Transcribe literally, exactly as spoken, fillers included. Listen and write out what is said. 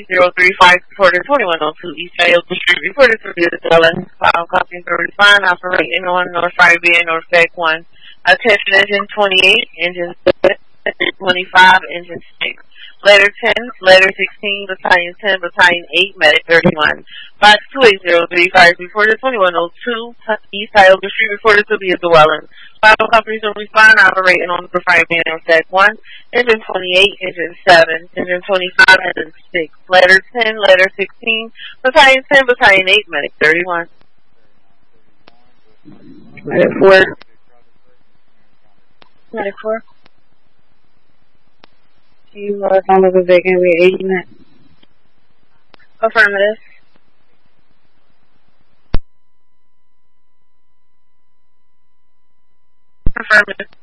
zero three five, reported twenty-one oh two East Fayetteville Street, reported to be the dwelling. File copy and respond, operating on North Friday and North Deck one. Attention engine twenty-eight, engine twenty-five, engine six. Letter ten, letter sixteen, battalion ten, battalion eight, medic thirty-one. Box two eight zero three five, reported twenty-one oh two East Fayetteville Street, reported to be a dwelling. File copies and respond, operating on the Friday and North Deck one. Engine twenty-eight, engine seven, engine twenty-five, engine six. Letter ten, letter sixteen, battalion ten, battalion eight, medic thirty-one. Medic four. Medic four. You are on the vacant reagent. Affirmative. Affirmative.